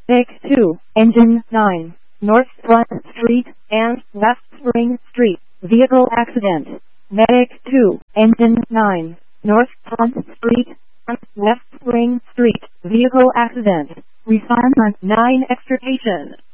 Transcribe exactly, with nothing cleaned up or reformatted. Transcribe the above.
Medic two, Engine nine, North Front Street and West Spring Street, vehicle accident. Medic two, Engine nine, North Front Street and West Spring Street, vehicle accident. Respond on nine extrication.